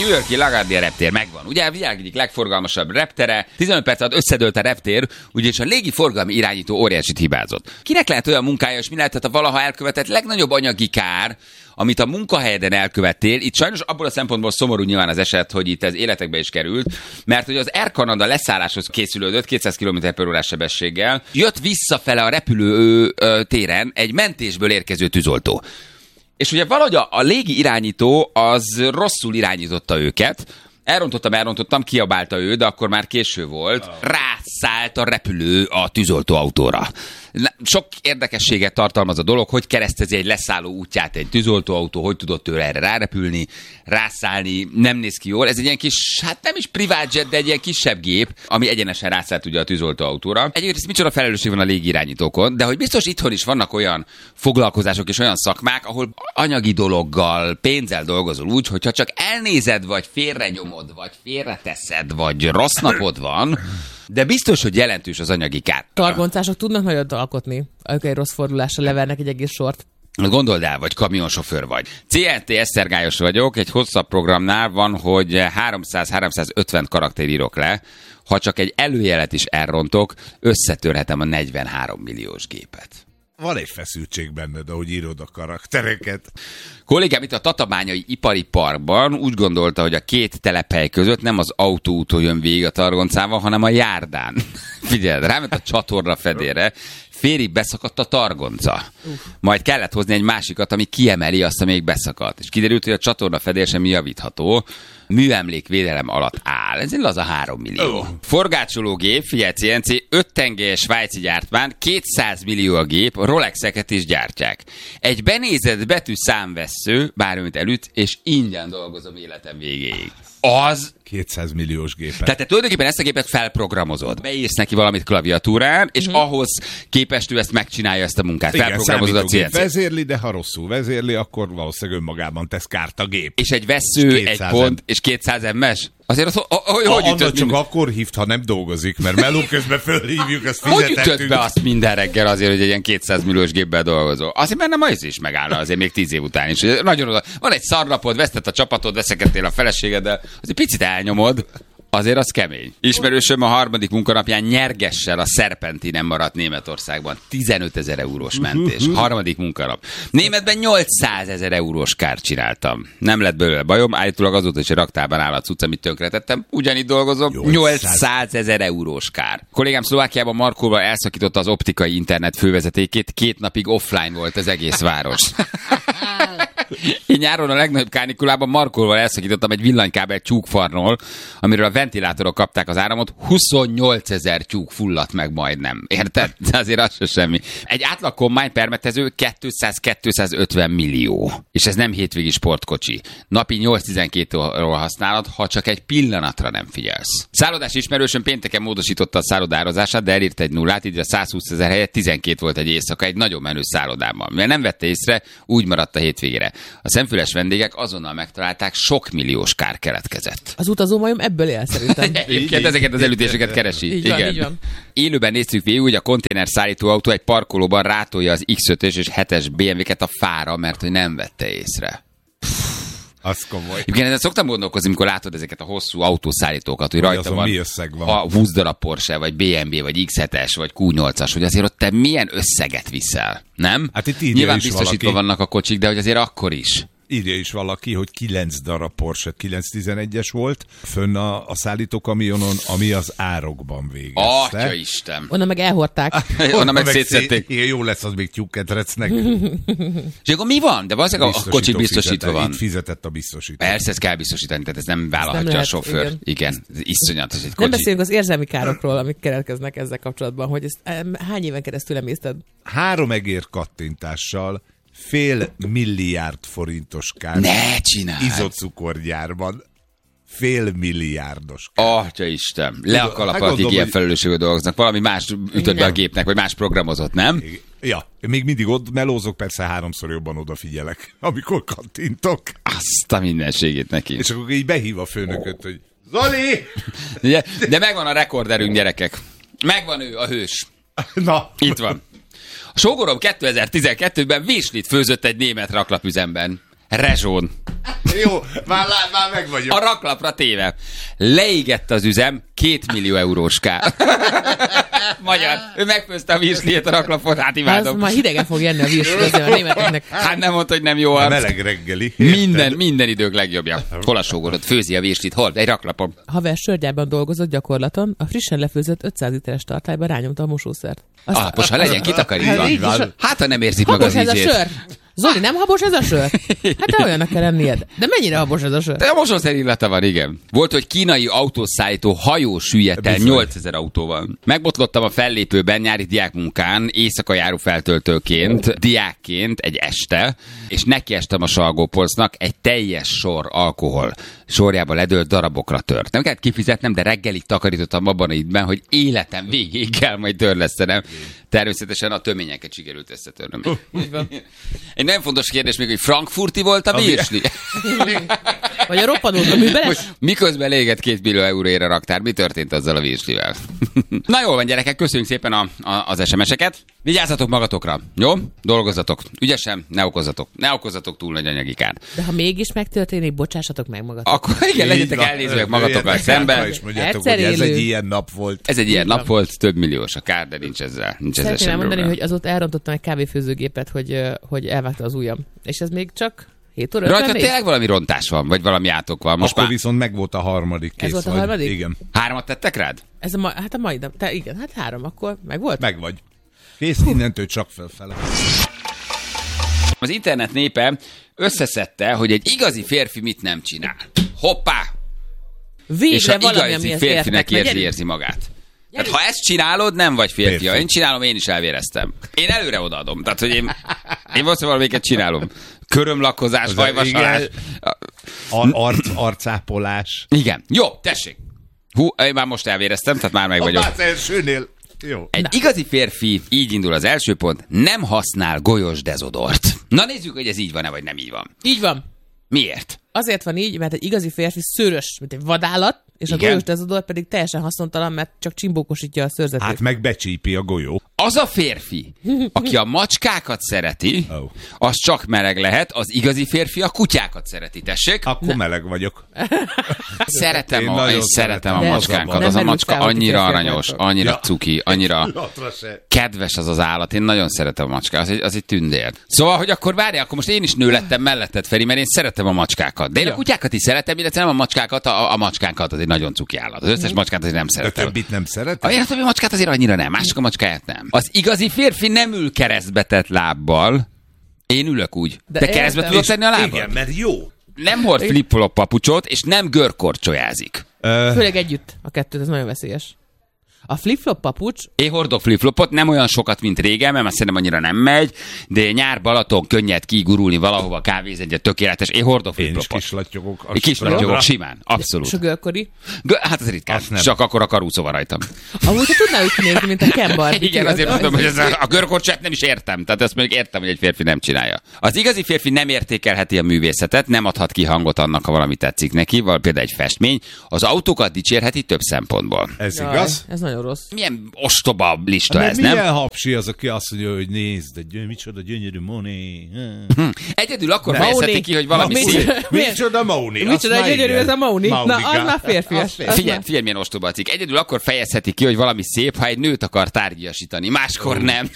New York-i LaGuardia reptér megvan. Ugye a világ egyik legforgalmasabb reptere, 15 perc alatt összedőlt a reptér, ugyanis a légi forgalmi irányító óriásit hibázott. Kinek lehet olyan munkája, és mi lehetett a valaha elkövetett legnagyobb anyagi kár, amit a munkahelyeden elkövettél? Itt sajnos abból a szempontból szomorú nyilván az eset, hogy itt ez életekbe is került, mert hogy az Air Canada leszálláshoz készülődött 200 km/h sebességgel, jött visszafele a repülő téren egy mentésből érkező tűzoltó. És ugye valahogy a légi irányító az rosszul irányította őket, elrontottam, kiabálta ő, de akkor már késő volt, rászállt a repülő a tűzoltóautóra. Sok érdekességet tartalmaz a dolog, hogy keresztezi egy leszálló útját egy tűzoltóautó, hogy tudott tőle erre rárepülni, rászállni, nem néz ki jól. Ez egy ilyen kis, hát nem is privát jet, de egy ilyen kisebb gép, ami egyenesen rászállt ugye a tűzoltóautóra. Egyébként micsoda felelősség van a légirányítókon, de hogy biztos itthon is vannak olyan foglalkozások és olyan szakmák, ahol anyagi dologgal, pénzzel dolgozol úgy, hogyha csak elnézed, vagy félrenyomod, vagy félreteszed, vagy rossz napod van, de biztos, hogy jelentős az anyagi kár. Targoncások tudnak nagyot alkotni, amikor egy rossz fordulásra levernek egy egész sort. Gondold el, vagy kamionsofőr vagy. CNT Esztergályos vagyok, egy hosszabb programnál van, hogy 300-350 karakter írok le. Ha csak egy előjelet is elrontok, összetörhetem a 43 milliós gépet. Van egy feszültség benned, ahogy írod a karaktereket. Kollégám itt a Tatabányai Ipari Parkban úgy gondolta, hogy a két telephely között nem az autóúton jön végig a targoncával, hanem a járdán. Figyeld, ráment a csatorna fedélre, félig beszakadt a targonca. Majd kellett hozni egy másikat, ami kiemeli azt, ami még beszakadt. És kiderült, hogy a csatorna fedél sem javítható. Műemlékvédelem alatt áll. Ez egy laza 3 millió. Forgácsológép, figyelj CNC, 5 tengelyes svájci gyártmány, 200 millió a gép, Rolexeket is gyártják. Egy benézett betű számvessző, bármit elüt, és ingyen dolgozom életem végéig. Az 200 milliós gépet. Tehát te tulajdonképpen ezt a gépet felprogramozod. Beírsz neki valamit klaviatúrán, és ahhoz képest ő ezt megcsinálja, ezt a munkát. Igen, felprogramozod a CNC. Vezérli, de ha rosszul vezérli, akkor valószínűleg önmagában tesz kárt a gép. És egy vesző, egy pont, és 200 MS? Azért az, hogy ütött csak akkor hívt, ha nem dolgozik, mert meló közben fölhívjuk, azt fizetettünk. Hogy ütött be azt minden reggel azért, hogy egy ilyen 200 milliós géppel dolgozol? Azért mert nem az is megállna azért még 10 év után is. Nagyon oda. Van egy szarnapod, vesztett a csapatod, veszekedtél a feleségeddel, azért picit elnyomod. Azért az kemény. Ismerősöm a harmadik munkanapján nyergessel a Serpentinen maradt Németországban. 15 000 eurós mentés. Harmadik munkanap. Németben 800 000 eurós kárt csináltam. Nem lett belőle bajom, állítólag azóta is a raktárban áll a cucc, amit tönkretettem. Ugyanígy dolgozom. 800 000 eurós kár. Kollégám Szlovákiában Markóval elszakította az optikai internet fővezetékét. 2 napig offline volt az egész város. Én nyáron a legnagyobb kánikulában Markolval elszakítottam egy villanykábel tyúkfarnól, amiről a ventilátorok kapták az áramot, 28 000 tyúk fulladt meg majdnem. Érted? De azért az se semmi. Egy átlag kombány permetező 200-250 millió. És ez nem hétvégi sportkocsi. Napi 8-12 óra használat, ha csak egy pillanatra nem figyelsz. Szállodás ismerősöm pénteken módosította a szállodározását, de elírt egy nullát, így a 120 000 helyett 12 volt egy éjszaka egy nagyon menő szállodában. Mivel nem vette észre, úgy maradt a hétvégére. A szemfüles vendégek azonnal megtalálták, sok milliós kár keletkezett. Az utazómajom ebből él szerintem. Egyébként ezeket az elütéseket keresi. Így van, így van. Élőben néztük végül, hogy a konténer szállítóautó egy parkolóban rátolja az X5-ös és 7-es BMW-ket a fára, mert hogy nem vette észre. Az komoly. Igen, ezen szoktam gondolkozni, amikor látod ezeket a hosszú autószállítókat, hogy rajta van, mi összeg van a 20 darab Porsche, vagy BMW, vagy X7-es, vagy Q8-as, hogy azért ott te milyen összeget viszel, nem? Hát itt írja nyilván is biztosítva valaki. vannak a kocsik, de hogy azért akkor is. Írja is valaki, hogy 9 darab Porsche 911-es volt fönn a szállítókamionon, ami az árokban végezte. Atya Isten! Onnan meg elhordták. Onnan meg szétszették. Igen, jó lesz az még tyúkketrecnek. És akkor mi van? De valószínűleg a kocsi biztosítva van. Itt fizetett a biztosító. Persze, ezt kell biztosítani, tehát ez nem vállalhatja lehet, a sofőr. Igen, ez iszonyatos egy kocsi. Nem beszélünk az érzelmi károkról, amik keletkeznek ezzel kapcsolatban, hogy ezt hány éven keresztül emészted? 3 egér kattintással $500 milliárd forintos kár. Ne csinálj! Izocukorgyárban. $500 milliárdos kár. Atya Isten, le a kalappal, ilyen felelősségű dolgoznak. Valami más ütött be a gépnek, vagy más programozott, nem? Ja, még mindig ott melózok, persze 3-szor jobban odafigyelek, amikor kattintok. Azt a mindenségét neki. És akkor így behív a főnököt, hogy Zoli! De megvan a rekorderünk, gyerekek. Megvan ő, a hős. Na. Itt van. A sógorom 2012-ben virslit főzött egy német raklapüzemben. Rezsón. Jó, már meg vagyok. A raklapra téve. Leégett az üzem, 2 millió eurós kár. Magyar. Ő megfőzte a virsliét a raklapot, hát Az imádom. már hidegen fog jenni a virsli, azért a németeknek. Hát nem mondta, hogy nem jó A arc. meleg reggeli. Minden idők legjobbja. Hol a sógorod? Főzi a virslit, hol? Egy raklapom. Haver sörgyárban dolgozott gyakorlaton, a frissen lefőzött 500 literes tartályba rányomta a mosószert. Alaposan legyen kitakarítva. így van. Hát, ha nem érzik meg az Habos ez a ízét. sör. Zoli, nem habos ez a sör? Hát te olyannak kell lennied. De mennyire habos ez a sör? De a mosószer illata van, igen. Volt, hogy kínai autószállító hajó süllyedt el 8000 autóval. Megbotlottam a fellépőben nyári diákmunkán, éjszaka járó feltöltőként, diákként egy este, és nekiestem a Salgópolcnak, egy teljes sor alkohol sorjába ledőlt darabokra tört. Nem kellett kifizetnem, de reggelig takarítottam abban a időben, hogy életem végéig kell majd törlesztenem. Természetesen a töményeket sikerült összetörnöm. Egy nagyon fontos kérdés még, hogy frankfurti volt a virsli? Vagy a roppanót a műbeles? Miközben légett 2 millió euróért a raktár, mi történt azzal a virslivel? Na jól van, gyerekek, köszönjük szépen az SMS-eket. Vigyázzatok magatokra, jó? Dolgozzatok. Ügyesen, ne okozzatok túl nagy anyagi kárt. De ha mégis megtörténik, bocsássatok meg magatok. Akkor igen, legyetek elnézőek magatokkal szemben. És mondjátok, Egyszer hogy ez egy élő. ilyen nap volt. Ez egy ilyen nap volt, több milliós a kár, de nincs ezzel Szeretném semmi elmondani, probléma. hogy azóta elrontottam egy kávéfőzőgépet, hogy elvágta az ujjam. És ez még csak 7 óra Rajta 54? tényleg valami rontás van, vagy valami átok van. Most Akkor már viszont meg volt a harmadik kész. Ez volt a vagy. harmadik? Igen. 3-at tettek rád? Ez hát a mai nap. Igen, hát 3, akkor meg volt? Meg vagy. Kész, innentől csak felfele. Az internet népe összeszedte, hogy egy igazi férfi mit nem csinál. Hoppá! És Végre a valami, igazi amihez férfinek értek. érzi magát. Tehát ha ezt csinálod, nem vagy férfi. Férfi. Ha én csinálom, én is elvéreztem. Én előre odaadom. Tehát, hogy én valószínűleg valamiket csinálom. Körömlakkozás, Az hajvasalás. Arcápolás. Igen. Jó, tessék. Hú, én már most elvéreztem, tehát már meg vagyok. Az elsőnél. Jó. Egy igazi férfi, így indul az első pont, nem használ golyós dezodort. Na nézzük, hogy ez így van-e, vagy nem így van. Így van. Miért? Azért van így, mert egy igazi férfi szőrös, mint egy vadállat, és a Igen. golyós dezodor pedig teljesen haszontalan, mert csak csimbókosítja a szőrzetét. Hát meg becsípi a golyó. Az a férfi, aki a macskákat szereti, Oh. az csak meleg lehet, az igazi férfi a kutyákat szereti, tessék. Akkor meleg vagyok. Szeretem, Én én nagyon szeretem a szeretem. macskánkat. Nem Az a merült macska fel, hogy annyira férfiak aranyos, vagytok. annyira Ja. cuki, annyira Pillanatra se. kedves az az állat. Én nagyon szeretem a macskát, az egy tündér. Szóval, hogy akkor várjál, akkor most én is nő lettem melletted, Feri, mert én szeretem a macskákat. De én a kutyákat is szeretem, illetve nem a macskákat, a macskánkat, az egy nagyon cuki állat. Az összes macskát azért nem De szeretem. többit nem A szeretem? többi macskát azért annyira nem, mások a macskáját nem. Az igazi férfi nem ül keresztbe tett lábbal. Én ülök úgy. De Te keresztbe értem. tudod tenni a lábad? Igen, mert jó. Nem hord flip-flop papucsot, és nem görkorcsolyázik. Főleg együtt a kettőt, ez nagyon veszélyes. A flip-flop papucs, Én hordok flip-flopot, nem olyan sokat, mint régen, mert már szerintem annyira nem megy, de nyár Balaton könnyed kigurulni valahova kávézni, tökéletes. Én hordok Én is flip-flopot. kislattyogok. Kislattyogok simán, abszolút. és a görkori. Hát ez ritkán, Azt nem. csak akkor a karúszó van rajtam. Amúgy te tudnál úgy kinézni, mint a Ken Barbie. Igen, azért mondom, hogy ez a görkorcsát nem is értem. Tehát ezt mondjuk értem, hogy egy férfi nem csinálja. Az igazi férfi nem értékelheti a művészetet, nem adhat ki hangot annak, ha valami tetszik neki, vagy például egy festmény. Az autókat dicsérheti több szempontból. Ez Jaj, igaz? ez nagyon rossz. Milyen ostoba lista Mert ez, nem? milyen hapsi az, aki azt mondja, hogy nézd, micsoda gyönyörű Moné. Egyedül akkor Nem. fejezheti Mauni. ki, hogy valami Mauni. szép. Micsoda Móni? Micsoda gyönyörű ez a Mauni. Na, az már férfias. Figyelj, milyen ostoba a cikk. Egyedül akkor fejezheti ki, hogy valami szép, ha egy nőt akar tárgyasítani. Máskor nem.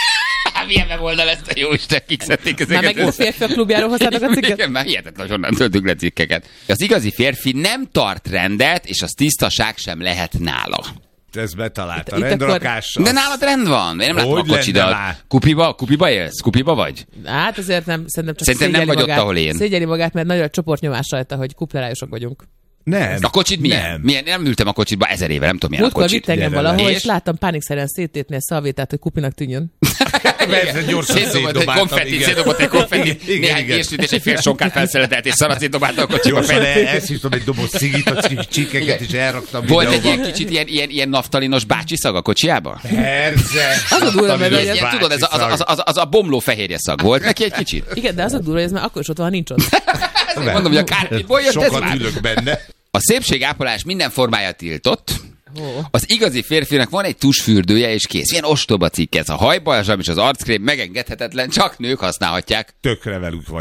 Milyen weboldal ezt a jóisten, kik szedték Már ezeket megint a össze? férfiak klubjáról hoztátok a cikket? Igen, már hihetetlen, hogy honnan töltünk le cikkeket. Az igazi férfi nem tart rendet, és az tisztaság sem lehet nála. Ez betalált a Itt akkor- rendrakással. De nálad rend van. Én nem látom a Hogy lenne kocsidat. már? Kupiba élsz? Kupiba vagy? Hát azért nem, szerintem csak Szerintem nem szégyelli vagy ott, magát. ahol én. Szégyeli magát, mert nagy a csoportnyomás rajta, hogy kuplerájosok vagyunk. Nem. A kocsid milyen? Nem. Milyen? Nem ültem a kocsidba 1000 éve, nem tudom milyen a Múltkor kocsid. vitt engem Gyere, valahol, és? és láttam pánikszerűen széttépni a szalvétát, hogy kupinak tűnjön. Persze, gyorsan Szétdobott egy konfettit, Igen, néhány igen. készült, és egy fél sonkát felszeletelt, és szarat szétdobálta a kocsiba. Gyorsan elszívtam egy doboz cigit, a csíkeket is elraktam Volt egy videóba. ilyen kicsit ilyen naftalinos bácsi szag a kocsiába? Persze. Az a durva, mert Naftalinos egy- Ilyen, tudod, bácsi szag. az a bomló fehérje szag volt neki egy kicsit. Igen, de az a durva, hogy ez már akkor is ott van, ha nincs ott. Ezért mondom, hogy a kártyából jött ez Sokat már. ülök benne. A szépségápolás minden formája tiltott. Ó. Az igazi férfinak van egy tusfürdője, és kész. Ilyen ostoba cikk ez. A hajbalzsam és az arckrém megengedhetetlen, csak nők használhatják. Tökre velük vagyok.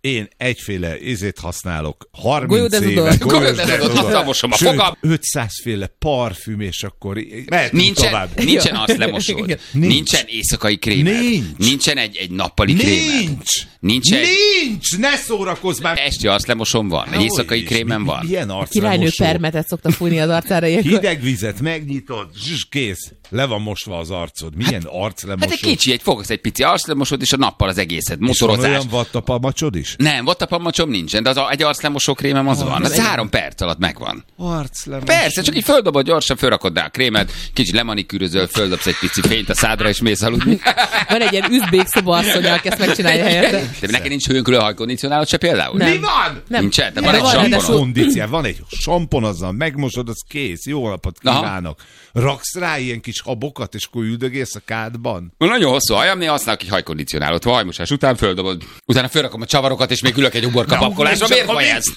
Én egyféle ízét használok, 30 Golyódezodor. éve Golyódezodor, azzal mosom a fogam. 500 féle parfüm, és akkor mehetünk tovább. Nincsen azt lemosod. Nincsen éjszakai krémed. Nincsen egy nappali krémed. Nincs! Ne szórakozz már! Esti arclemosom van, egy éjszakai krémem van. Milyen Királynő arclemosó? permetet szokta fújni az arcára. Hideg vizet megnyitod, kész. Le van mosva az arcod. Milyen arclemosó? Hát egy kicsi, fogsz egy pici arclemosod, és a nappal az egészet. És van Motorozás. olyan vattapamacsod is? Nem, vattapamacsom nincsen, de egy arclemosó krémem az van. Az 3 perc alatt megvan. Arclemosó. Persze, csak így földobod gyorsan, fölrakod rá a krémet, kicsit lemanikűrözöl, földobsz egy pici fényt a szádra, és mész aludni. Van egy ilyen üzbék szobasszony, aki ezt megcsinálja helyette. De neked nincs hőnkülő hajkondicionálod se például? Nem. Mi van? Nem. Nincsen, de Nem, van egy van, sampon. ráadásul- Kondíciál, van egy sampon, azzal megmosod, az kész. Jó napot kívánok. Raksz rá ilyen kis habokat, és akkor üldögélsz a kádban. Nagyon hosszú hajam, néha használok egy hajkondicionálót. Hajmosás után földobod. Utána fölrakom a csavarokat, és még ülök egy uborka papkolásra. Miért vagy ez?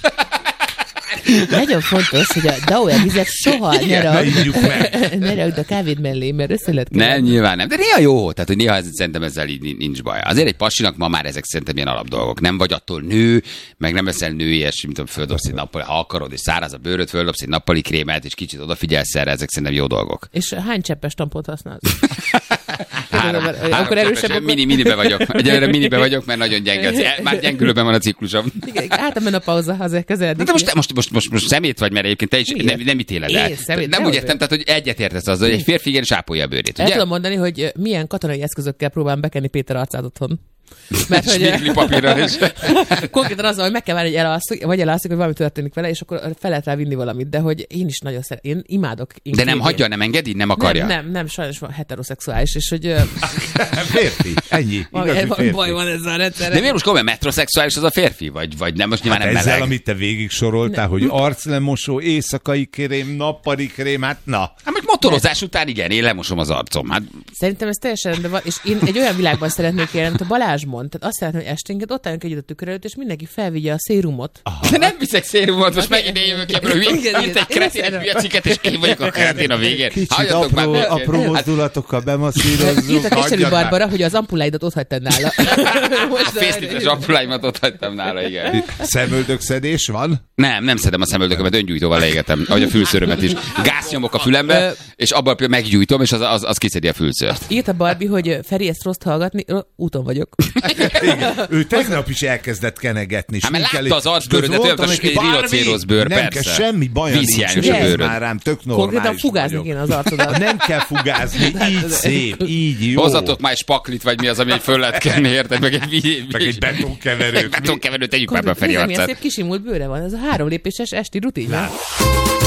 Nagyon fontos, hogy a Dauer vizet soha Ne ígyjuk meg. ne rakd a kávéd mellé, mert össze lehet Nem, keverni. nyilván nem. De néha jó, tehát hogy néha szerintem ezzel így nincs baj. Azért egy pasinak ma már ezek szerintem ilyen alapdolgok. Nem vagy attól nő, meg nem eszel nőies, mint tudom, földobsz egy nappali, ha akarod, és száraz a bőröd, földobsz egy nappali krémet, és kicsit odafigyelsz erre, ezek szerintem jó dolgok. És hány cseppes tampont használsz? Három Akkor erősebb, cseppes, akkor... minibe vagyok. Egyelőre minibe vagyok, mert nagyon gyenge. Már gyengülőben van a ciklusom. Hát a menopauza, azért közeldik. De most szemét vagy, mert egyébként te is nem ítéled el. Én szemét, Nem nem úgy értem, tehát, hogy egyetértesz azzal, hogy egy férfi igenis ápolja a bőrét. El Ugye? tudom mondani, hogy milyen katonai eszközökkel próbálom bekenni Péter arcát otthon. Mert hogy Smigli papírral is. konkrétan az, hogy meg kell várni, hogy elalszik, hogy valami történik vele, és akkor fel lehet rá vinni valamit. De hogy én is nagyon szeretem, én imádok. De nem hagyja, nem engedi, nem akarja. Nem, sajnos van heteroszexuális, és hogy Férfi, ennyi. Igazi férfi. baj van ezzel a rendszerrel. De miért most komolyan metroszexuális az a férfi? Vagy nem, most nyilván nem Ezzel, meleg? amit te végig soroltál, hogy arclemosó, éjszakai krém, nappali krém, hát na. Hát most motorozás után igen, én lemosom az arcom. Hát Szerintem ez teljesen rendben van, és én egy olyan világban szeretnék élni, amit a Balázs mond. Tehát azt szeretném, hogy esténket ott álljunk együtt a tükör előtt, és mindenki felvigye a szérumot. de nem viszek szérumot, most megint én jövök ebből, hogy Igen, írt egy kretén egy hülye cikket, és én vagyok a kretén a végén. Kicsit Hagyjatok már békén. apró mozdulatokkal bemasszírozzuk. Írtak Eseli hagyjad már. Barbara, hogy az ampulláidat ott hagytad nála. A fészlites appuláimat ott hagytam nála, igen. Szemöldökszedés van? Nem szedem a szemöldökömet, öngyújtóval leégetem, ahogy a fülszörömet is. Gáznyomok a fülembe, és abban meggyújtom, és az kiszedi a fülszört. Írta Barbie, hogy Feri, ezt rossz hallgatni, úton vagyok. Igen. Ő tegnap is elkezdett kenegetni. Hát mert sminkelni. látta az arcbőrödet, olyan, Mondtam hogy neki, egy rinocérosz bőr, nem persze. kell semmi baj, nincs. Vízhiányos a Nézd bőröd. már rám, tök normális Konkrétan fugázni vagyok. kéne az arcodat. Nem kell fugázni, így szép, így jó. Hozzatok már egy spaklit, vagy mi az, ami föl lehet kenni, érted? Meg egy betonkeverőt. betonkeverőt, tegyük már be a Feri Nézd, milyen arcát. szép kisimult bőre van. Ez a 3 lépéses esti rutin.